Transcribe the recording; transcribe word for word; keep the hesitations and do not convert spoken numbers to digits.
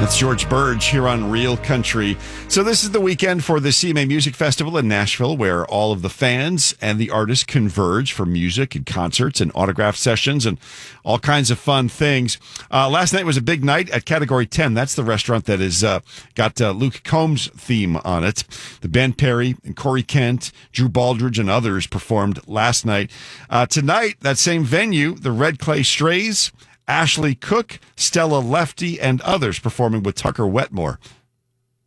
That's George Burge here on Real Country. So this is the weekend for the C M A Music Festival in Nashville, where all of the fans and the artists converge for music and concerts and autograph sessions and all kinds of fun things. Uh, last night was a big night at Category ten. That's the restaurant that has uh, got uh, Luke Combs' theme on it. The Ben Perry and Corey Kent, Drew Baldridge, and others performed last night. Uh, tonight, that same venue, the Red Clay Strays, Ashley Cook, Stella Lefty, and others performing with Tucker Wetmore.